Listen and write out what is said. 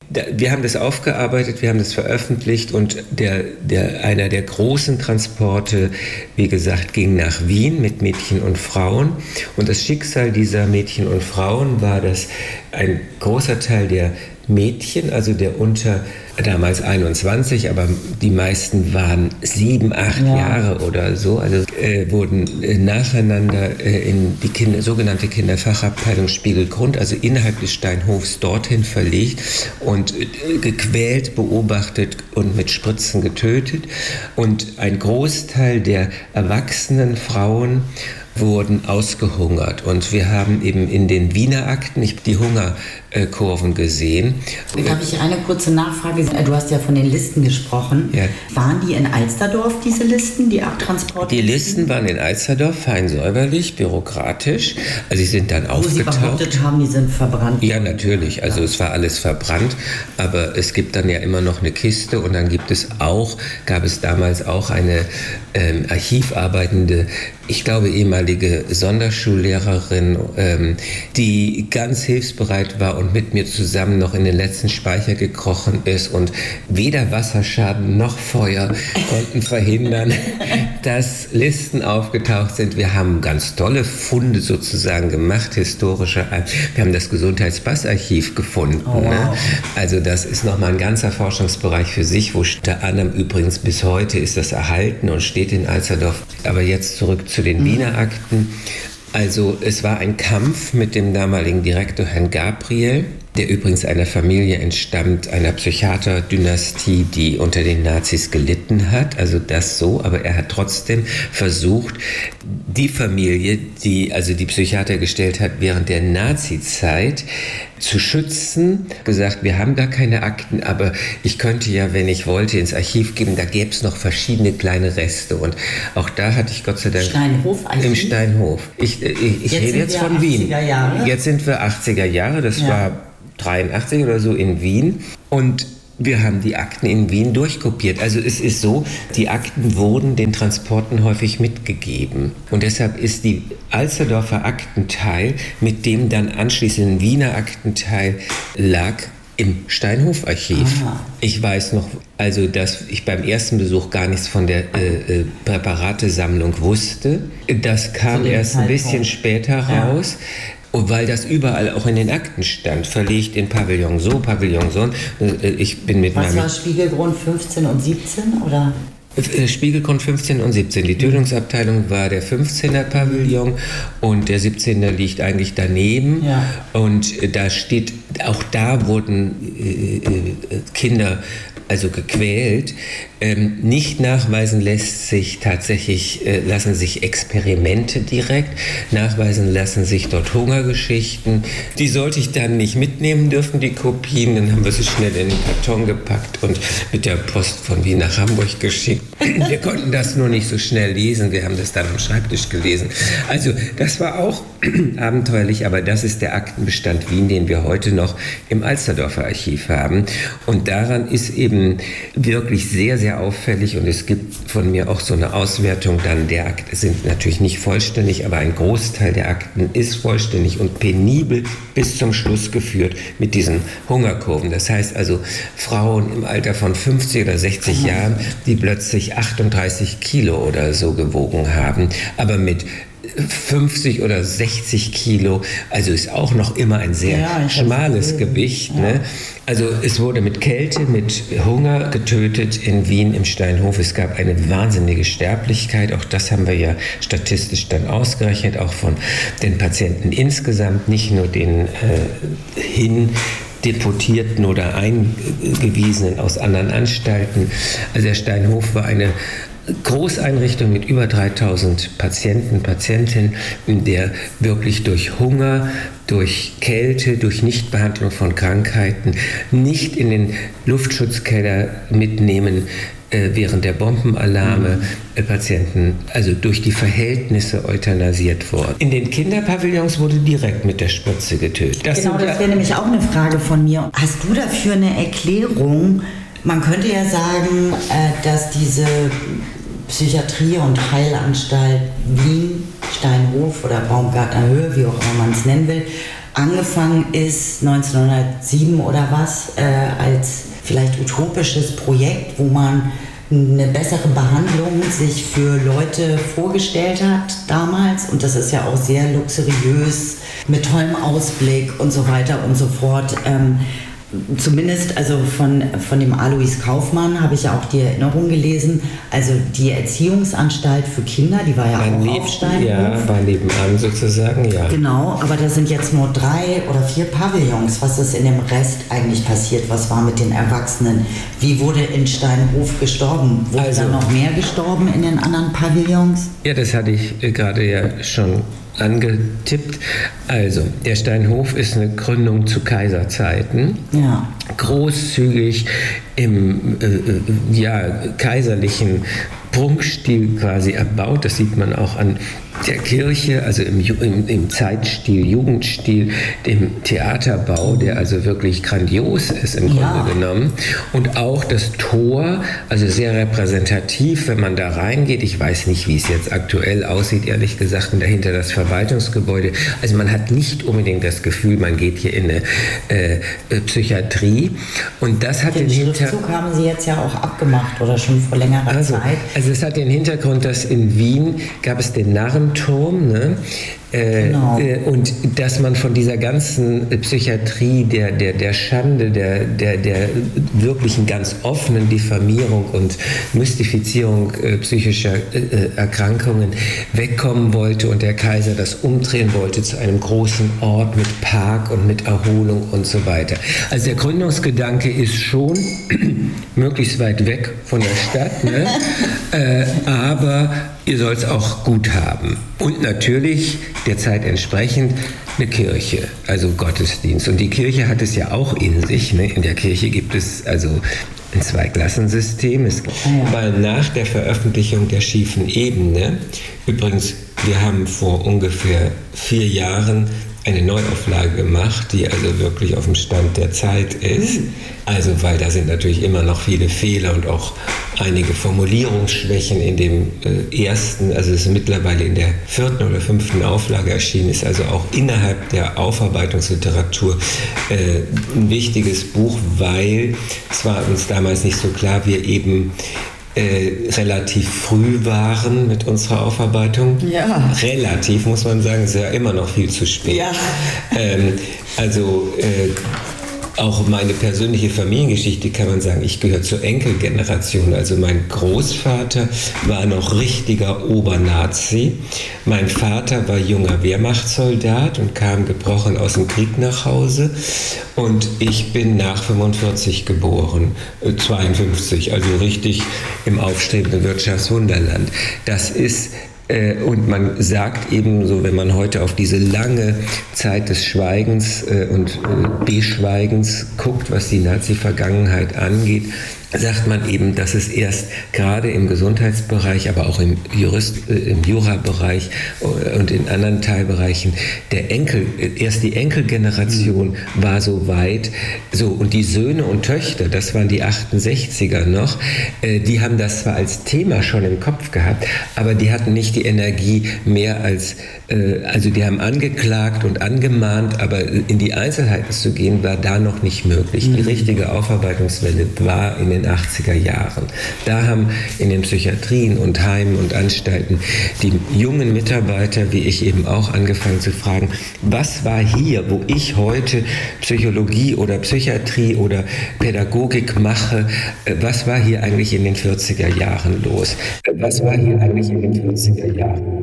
wir haben das aufgearbeitet, wir haben das veröffentlicht und einer der großen Transporte, wie gesagt, ging nach Wien mit Mädchen und Frauen. Und das Schicksal dieser Mädchen und Frauen war, dass ein großer Teil der Mädchen, also der unter damals 21, aber die meisten waren 7, 8 Jahre oder so, also wurden nacheinander in die sogenannte Kinderfachabteilung Spiegelgrund, also innerhalb des Steinhofs dorthin verlegt und gequält, beobachtet und mit Spritzen getötet. Und ein Großteil der erwachsenen Frauen wurden ausgehungert. Und wir haben eben in den Wiener Akten die Hungerkurven gesehen. Darf ich eine kurze Nachfrage? Du hast ja von den Listen gesprochen. Ja. Waren die in Alsterdorf, diese Listen, die Abtransporte? Die Listen waren in Alsterdorf, fein säuberlich, bürokratisch. Also sie sind dann aufgetaucht. Wo Sie behauptet haben, die sind verbrannt. Ja, natürlich. Also es war alles verbrannt. Aber es gibt dann ja immer noch eine Kiste und dann gab es damals auch eine archivarbeitende, ich glaube ehemalige Sonderschullehrerin, die ganz hilfsbereit war und mit mir zusammen noch in den letzten Speicher gekrochen ist und weder Wasserschaden noch Feuer konnten verhindern, dass Listen aufgetaucht sind. Wir haben ganz tolle Funde sozusagen gemacht, historische. Wir haben das Gesundheitspassarchiv gefunden. Oh, wow. Ne? Also das ist nochmal ein ganzer Forschungsbereich für sich, wo unter anderem übrigens bis heute ist das erhalten und steht in Alsterdorf. Aber jetzt zurück zu den Wiener Akten. Also es war ein Kampf mit dem damaligen Direktor Herrn Gabriel, der übrigens einer Familie entstammt, einer Psychiaterdynastie, die unter den Nazis gelitten hat. Also das so, aber er hat trotzdem versucht, die Familie, die die Psychiater gestellt hat während der Nazi-Zeit, zu schützen. Gesagt, wir haben gar keine Akten, aber ich könnte ja, wenn ich wollte, ins Archiv geben, da gäbe es noch verschiedene kleine Reste. Und auch da hatte ich Gott sei Dank... Steinhof-Archiv? Im Steinhof. Ich rede jetzt von Wien. Jahre. Jetzt sind wir 80er Jahre, das war 83 oder so in Wien. Und wir haben die Akten in Wien durchkopiert. Also es ist so, die Akten wurden den Transporten häufig mitgegeben. Und deshalb ist die Alsterdorfer Aktenteil mit dem dann anschließenden Wiener Aktenteil lag im Steinhof-Archiv. Aha. Ich weiß noch, dass ich beim ersten Besuch gar nichts von der Präparatesammlung wusste. Das kam erst ein bisschen später raus. Und weil das überall auch in den Akten stand, verlegt in Pavillon so, Pavillon so. Ich bin mit Was war Spiegelgrund 15 und 17 oder? Spiegelgrund 15 und 17. Die Tötungsabteilung war der 15er Pavillon und der 17er liegt eigentlich daneben. Ja. Und da steht, auch da wurden Kinder gequält. Nicht nachweisen lassen sich Experimente direkt, nachweisen lassen sich dort Hungergeschichten. Die sollte ich dann nicht mitnehmen dürfen, die Kopien. Dann haben wir sie schnell in den Karton gepackt und mit der Post von Wien nach Hamburg geschickt. Wir konnten das nur nicht so schnell lesen, wir haben das dann am Schreibtisch gelesen. Also das war auch abenteuerlich, aber das ist der Aktenbestand Wien, den wir heute noch im Alsterdorfer Archiv haben. Und daran ist eben wirklich sehr, sehr auffällig und es gibt von mir auch so eine Auswertung dann der Akten, sind natürlich nicht vollständig, aber ein Großteil der Akten ist vollständig und penibel bis zum Schluss geführt mit diesen Hungerkurven. Das heißt also Frauen im Alter von 50 oder 60 Jahren, die plötzlich 38 Kilo oder so gewogen haben, aber mit 50 oder 60 Kilo, also ist auch noch immer ein sehr schmales Gewicht. Ja. Ne? Also es wurde mit Kälte, mit Hunger getötet in Wien im Steinhof. Es gab eine wahnsinnige Sterblichkeit, auch das haben wir ja statistisch dann ausgerechnet, auch von den Patienten insgesamt, nicht nur den Deportierten oder Eingewiesenen aus anderen Anstalten. Also der Steinhof war eine Großeinrichtung mit über 3000 Patienten, Patientinnen, in der wirklich durch Hunger, durch Kälte, durch Nichtbehandlung von Krankheiten, nicht in den Luftschutzkeller mitnehmen während der Bombenalarme Patienten, also durch die Verhältnisse euthanasiert wurden. In den Kinderpavillons wurde direkt mit der Spritze getötet. Das wäre nämlich auch eine Frage von mir. Hast du dafür eine Erklärung? Man könnte ja sagen, dass diese Psychiatrie- und Heilanstalt Wien, Steinhof oder Baumgartner Höhe, wie auch immer man es nennen will, angefangen ist 1907 oder was, als vielleicht utopisches Projekt, wo man eine bessere Behandlung sich für Leute vorgestellt hat damals. Und das ist ja auch sehr luxuriös, mit tollem Ausblick und so weiter und so fort. Zumindest also von dem Alois Kaufmann habe ich ja auch die Erinnerung gelesen. Also die Erziehungsanstalt für Kinder, die war ja auch auf Steinhof. Ja, war nebenan sozusagen, ja. Genau, aber da sind jetzt nur 3 oder 4 Pavillons. Was ist in dem Rest eigentlich passiert? Was war mit den Erwachsenen? Wie wurde in Steinhof gestorben? Wurde da noch mehr gestorben in den anderen Pavillons? Ja, das hatte ich gerade ja schon angetippt. Also, der Steinhof ist eine Gründung zu Kaiserzeiten. Ja. Großzügig im kaiserlichen Prunkstil quasi erbaut. Das sieht man auch an der Kirche, also im Zeitstil, Jugendstil, dem Theaterbau, der also wirklich grandios ist im Grunde genommen. Und auch das Tor, also sehr repräsentativ, wenn man da reingeht. Ich weiß nicht, wie es jetzt aktuell aussieht, ehrlich gesagt, und dahinter das Verwaltungsgebäude. Also man hat nicht unbedingt das Gefühl, man geht hier in eine Psychiatrie. Und das hat den Schriftzug haben Sie jetzt ja auch abgemacht oder schon vor längerer Zeit. Also es hat den Hintergrund, dass in Wien gab es den Narrenturm, ne? Genau. Und dass man von dieser ganzen Psychiatrie, der Schande, der wirklichen ganz offenen Diffamierung und Mystifizierung psychischer Erkrankungen wegkommen wollte und der Kaiser das umdrehen wollte zu einem großen Ort mit Park und mit Erholung und so weiter. Also der Gründungsgedanke ist schon möglichst weit weg von der Stadt, ne? Aber ihr sollt es auch gut haben. Und natürlich der Zeit entsprechend eine Kirche, also Gottesdienst. Und die Kirche hat es ja auch in sich. Ne? In der Kirche gibt es also ein Zweiklassensystem. Es war nach der Veröffentlichung der schiefen Ebene. Übrigens, wir haben vor ungefähr 4 Jahren eine Neuauflage gemacht, die also wirklich auf dem Stand der Zeit ist. Also, weil da sind natürlich immer noch viele Fehler und auch einige Formulierungsschwächen in dem ersten, also es ist mittlerweile in der 4. oder 5. Auflage erschienen, ist also auch innerhalb der Aufarbeitungsliteratur ein wichtiges Buch, weil es war uns damals nicht so klar, wir eben relativ früh waren mit unserer Aufarbeitung. Ja. Relativ, muss man sagen, ist ja immer noch viel zu spät. Ja. Auch meine persönliche Familiengeschichte kann man sagen, ich gehöre zur Enkelgeneration. Also mein Großvater war noch richtiger Obernazi. Mein Vater war junger Wehrmachtssoldat und kam gebrochen aus dem Krieg nach Hause. Und ich bin nach 45 geboren, 52, also richtig im aufstrebenden Wirtschaftswunderland. Das ist und man sagt eben so, wenn man heute auf diese lange Zeit des Schweigens und Beschweigens guckt, was die Nazi-Vergangenheit angeht, sagt man eben, dass es erst gerade im Gesundheitsbereich, aber auch im Jura-Bereich und in anderen Teilbereichen erst die Enkelgeneration war so weit, so, und die Söhne und Töchter, das waren die 68er noch, die haben das zwar als Thema schon im Kopf gehabt, aber die hatten nicht die Energie mehr als, also die haben angeklagt und angemahnt, aber in die Einzelheiten zu gehen, war da noch nicht möglich. Die richtige Aufarbeitungswelle war in den 80er Jahren. Da haben in den Psychiatrien und Heimen und Anstalten die jungen Mitarbeiter, wie ich eben auch, angefangen zu fragen, was war hier, wo ich heute Psychologie oder Psychiatrie oder Pädagogik mache, was war hier eigentlich in den 40er Jahren los? Was war hier eigentlich in den 40er Jahren?